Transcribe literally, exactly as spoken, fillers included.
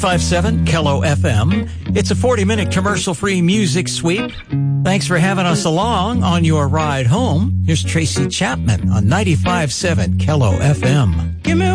five seven K E L O F M. It's a forty-minute commercial-free music sweep. Thanks for having us along on your ride home. Here's Tracy Chapman on ninety-five point seven K E L O F M. Give me